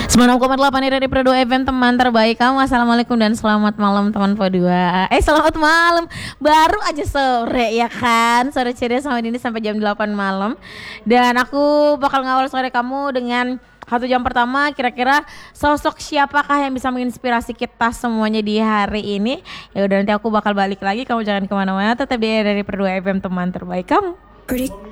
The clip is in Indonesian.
96,8 dari Pro 2 FM, teman terbaik kamu. Assalamualaikum dan selamat malam teman Pro 2. Selamat malam. Baru aja sore ya kan. Sore ceria sama ini sampai jam 8 malam. Dan aku bakal ngawal sore kamu dengan 1 jam pertama. Kira-kira sosok siapakah yang bisa menginspirasi kita semuanya di hari ini? Ya udah, nanti aku bakal balik lagi. Kamu jangan kemana-mana, tetap di dari Pro 2 FM, teman terbaik kamu.